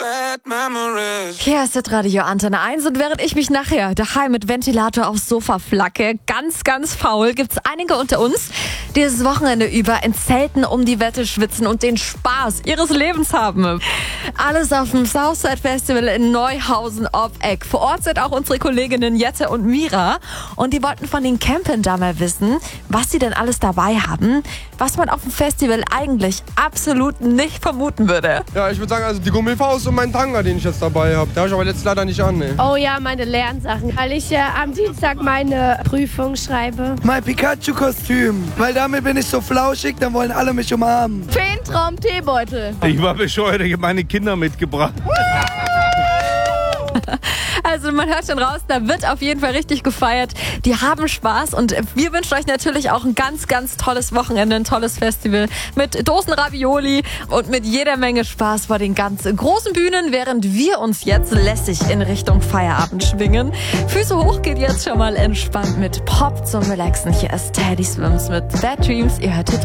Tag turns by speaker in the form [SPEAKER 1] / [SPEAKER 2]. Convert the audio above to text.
[SPEAKER 1] Hier ist das Radio Antenne 1 und während ich mich nachher daheim mit Ventilator aufs Sofa flacke, ganz faul, gibt's einige unter uns, die das Wochenende über in Zelten um die Wette schwitzen und den Spaß ihres Lebens haben. Alles auf dem Southside Festival in Neuhausen-Oppeck. Vor Ort sind auch unsere Kolleginnen Jette und Mira und die wollten von den Campern da mal wissen, was sie denn alles dabei haben, was man auf dem Festival eigentlich absolut nicht vermuten würde.
[SPEAKER 2] Ja, ich würde sagen, also die Gummifaust und mein Tanga, den ich jetzt dabei habe. Den habe ich aber jetzt leider nicht an, ne?
[SPEAKER 3] Oh ja, meine Lernsachen, weil ich am Dienstag meine Prüfung schreibe.
[SPEAKER 4] Mein Pikachu-Kostüm, weil damit bin ich so flauschig, dann wollen alle mich umarmen.
[SPEAKER 3] Feentraum-Teebeutel.
[SPEAKER 5] Ich war bescheuert, ich habe meine Kinder mitgebracht.
[SPEAKER 1] Also man hört schon raus, da wird auf jeden Fall richtig gefeiert. Die haben Spaß und wir wünschen euch natürlich auch ein ganz tolles Wochenende, ein tolles Festival mit Dosen Ravioli und mit jeder Menge Spaß vor den ganz großen Bühnen, während wir uns jetzt lässig in Richtung Feierabend schwingen. Füße hoch geht jetzt schon mal entspannt mit Pop zum Relaxen. Hier ist Teddy Swims mit Bad Dreams. Ihr hört